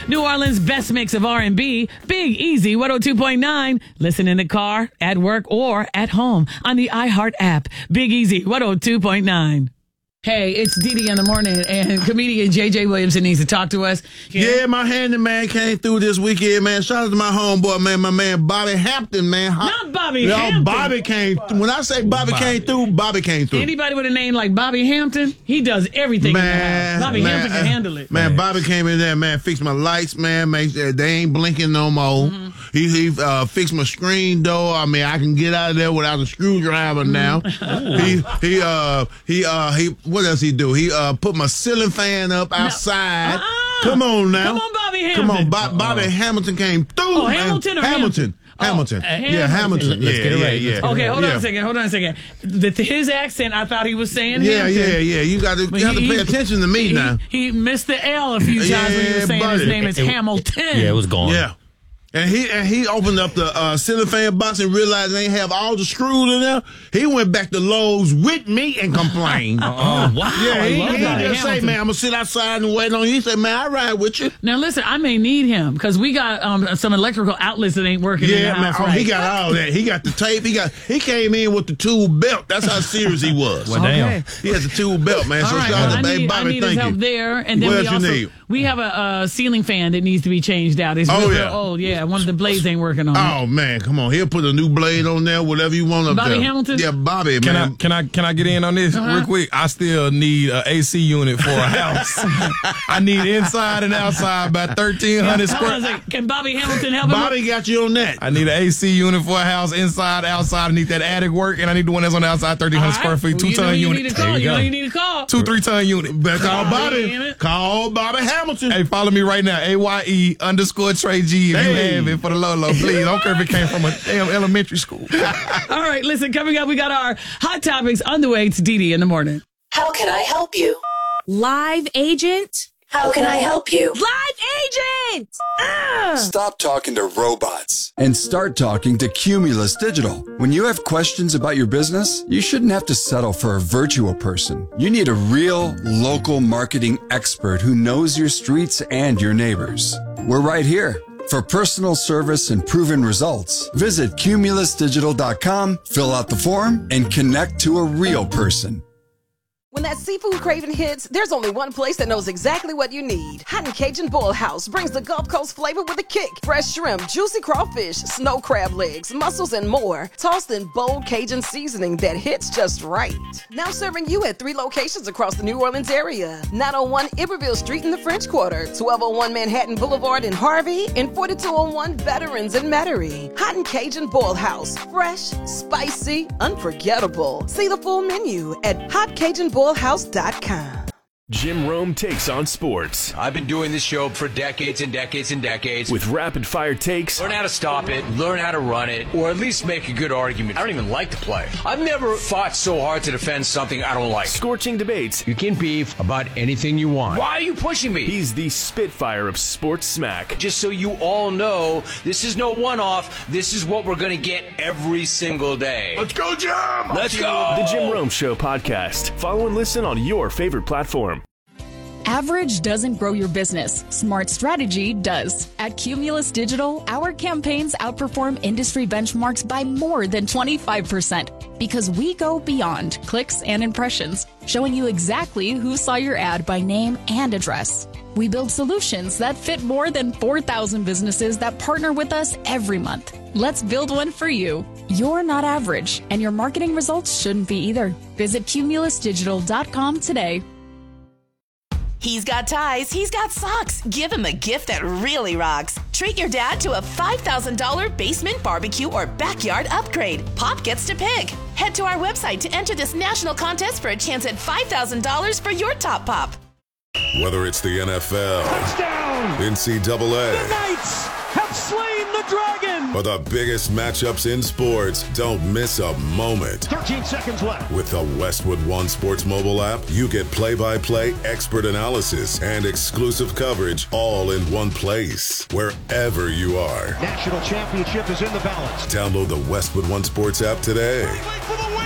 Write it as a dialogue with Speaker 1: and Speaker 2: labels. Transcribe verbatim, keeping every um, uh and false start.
Speaker 1: New Orleans' best mix of R and B, Big Easy one oh two point nine. Listen in the car, at work, or at home on the iHeart app. Big Easy one oh two point nine. Hey, it's Dee Dee in the morning, and comedian J J Williamson needs to talk to us.
Speaker 2: Yeah, yeah my handyman came through this weekend, man. Shout out to my homeboy, man, my man Bobby Hampton, man.
Speaker 1: Not Bobby
Speaker 2: Yo,
Speaker 1: Hampton.
Speaker 2: Bobby came through. When I say Bobby, Bobby came through, Bobby came through.
Speaker 1: Anybody with a name like Bobby Hampton, he does everything
Speaker 2: man,
Speaker 1: in the house. Bobby
Speaker 2: man,
Speaker 1: Hampton can handle it.
Speaker 2: Man, Bobby came in there, man, fixed my lights, man. Make sure they ain't blinking no more. Mm-hmm. He he uh, fixed my screen door. I mean, I can get out of there without a screwdriver now. he he uh he uh he what else he do? He uh put my ceiling fan up outside. No. Uh-uh. Come on now.
Speaker 1: Come on, Bobby Hamilton.
Speaker 2: Come on, Bo- Bobby uh-uh. Hamilton came through.
Speaker 1: Oh, Hamilton or
Speaker 2: Hamilton? Hamilton.
Speaker 1: Oh, uh,
Speaker 2: Hamilton. Yeah, Hamilton.
Speaker 3: Let's
Speaker 2: yeah,
Speaker 3: get it right.
Speaker 2: yeah, yeah.
Speaker 1: Okay, hold
Speaker 2: yeah.
Speaker 1: on a second. Hold on a second. The, his accent, I thought he was saying
Speaker 2: Yeah,
Speaker 1: Hampton.
Speaker 2: yeah, yeah. You got to you have to pay attention to me
Speaker 1: he,
Speaker 2: now.
Speaker 1: He, he missed the L a few times
Speaker 2: yeah,
Speaker 1: when he was saying
Speaker 2: buddy.
Speaker 1: his name is
Speaker 3: it,
Speaker 1: Hamilton.
Speaker 3: Yeah, it was gone.
Speaker 2: Yeah. And he and he opened up the uh, ceiling fan box and realized they ain't have all the screws in there. He went back to Lowe's with me and complained.
Speaker 3: Oh, wow.
Speaker 2: Yeah, he,
Speaker 1: I love
Speaker 2: he
Speaker 1: that.
Speaker 2: just say, man, I'm going to sit outside and wait on you. He said, man, I ride with you.
Speaker 1: Now, listen, I may need him because we got um, some electrical outlets that ain't working in
Speaker 2: Yeah,
Speaker 1: the
Speaker 2: man.
Speaker 1: house.
Speaker 2: Oh,
Speaker 1: right.
Speaker 2: he got all that. He got the tape. He got. He came in with the tool belt. That's how serious he was.
Speaker 3: Well, damn.
Speaker 1: Okay.
Speaker 2: He has the tool belt, man.
Speaker 1: All
Speaker 2: So
Speaker 1: right,
Speaker 2: shout
Speaker 1: well,
Speaker 2: out to
Speaker 1: I
Speaker 2: Baby
Speaker 1: need, I
Speaker 2: Bobby.
Speaker 1: need his
Speaker 2: Thank
Speaker 1: help
Speaker 2: you.
Speaker 1: there. And then
Speaker 2: What
Speaker 1: we
Speaker 2: else
Speaker 1: also
Speaker 2: you need?
Speaker 1: we have a uh, ceiling fan that needs to be changed out. It's
Speaker 2: Oh,
Speaker 1: real,
Speaker 2: yeah.
Speaker 1: real old. Yeah, one of the blades ain't working on it.
Speaker 2: Oh man, come on! He'll put a new blade on there, whatever you want up
Speaker 1: Bobby
Speaker 2: there.
Speaker 1: Hamilton?
Speaker 2: Yeah, Bobby,
Speaker 4: Can
Speaker 2: man.
Speaker 4: I can I can I get in on this
Speaker 1: Uh-huh.
Speaker 4: real quick? I still need an A C unit for a house. I need inside and outside about thirteen hundred
Speaker 1: Hold on a
Speaker 4: square.
Speaker 1: second. Can Bobby Hamilton help him?
Speaker 2: Bobby got you on that.
Speaker 4: I need an A C unit for a house inside, outside. I need that attic work, and I need the one that's on the outside, thirteen hundred square feet, two
Speaker 1: Well, you know
Speaker 4: ton
Speaker 1: you
Speaker 4: unit.
Speaker 1: Need to call.
Speaker 4: There
Speaker 1: You
Speaker 4: you
Speaker 1: know
Speaker 4: go.
Speaker 1: you need to call.
Speaker 4: Two three ton unit.
Speaker 2: Better call Bobby.
Speaker 1: damn it.
Speaker 2: Call Bobby Hamilton.
Speaker 4: Hey, follow me right now. A Y E underscore Trey G if
Speaker 2: Hey.
Speaker 4: you have it for the Lolo. Please, I don't care if it came from a damn elementary school.
Speaker 1: All right, listen, coming up, we got our hot topics on the way. It's Dee Dee in the morning.
Speaker 5: How can I help you?
Speaker 6: Live agent?
Speaker 5: How can I help you?
Speaker 6: Live agent! Ugh.
Speaker 7: Stop talking to robots and start talking to Cumulus Digital. When you have questions about your business, you shouldn't have to settle for a virtual person. You need a real local marketing expert who knows your streets and your neighbors. We're right here. For personal service and proven results, visit cumulus digital dot com, fill out the form, and connect to a real person.
Speaker 8: When that seafood craving hits, there's only one place that knows exactly what you need. Hot and Cajun Boil House brings the Gulf Coast flavor with a kick. Fresh shrimp, juicy crawfish, snow crab legs, mussels, and more. Tossed in bold Cajun seasoning that hits just right. Now serving you at three locations across the New Orleans area. nine oh one Iberville Street in the French Quarter, twelve oh one Manhattan Boulevard in Harvey, and forty-two oh one Veterans in Metairie. Hot and Cajun Boil House. Fresh, spicy, unforgettable. See the full menu at hot cajun boil house dot com.
Speaker 9: Jim Rome takes on sports.
Speaker 10: I've been doing this show for decades and decades and decades.
Speaker 9: With rapid-fire takes.
Speaker 10: Learn how to stop it, learn how to run it, or at least make a good argument. I don't even like to play. I've never fought so hard to defend something I don't like.
Speaker 9: Scorching debates.
Speaker 10: You can beef about anything you want. Why are you pushing me?
Speaker 9: He's the Spitfire of sports smack.
Speaker 10: Just so you all know, this is no one-off. This is what we're going to get every single day.
Speaker 2: Let's go, Jim!
Speaker 10: Let's go!
Speaker 9: The Jim Rome Show podcast. Follow and listen on your favorite platform.
Speaker 6: Average doesn't grow your business. Smart strategy does. At Cumulus Digital, our campaigns outperform industry benchmarks by more than twenty-five percent because we go beyond clicks and impressions, showing you exactly who saw your ad by name and address. We build solutions that fit more than four thousand businesses that partner with us every month. Let's build one for you. You're not average, and your marketing results shouldn't be either. Visit cumulus digital dot com today.
Speaker 5: He's got ties, he's got socks. Give him a gift that really rocks. Treat your dad to a five thousand dollars basement barbecue or backyard upgrade. Pop gets to pick. Head to our website to enter this national contest for a chance at five thousand dollars for your top pop.
Speaker 11: Whether it's the N F L,
Speaker 12: touchdown,
Speaker 11: N C double A,
Speaker 12: the Knights have slain the dragon,
Speaker 11: or the biggest matchups in sports, don't miss a moment.
Speaker 12: thirteen seconds left.
Speaker 11: With the Westwood One Sports mobile app, you get play-by-play, expert analysis, and exclusive coverage all in one place, wherever you are.
Speaker 12: National championship is in the balance.
Speaker 11: Download the Westwood One Sports app today.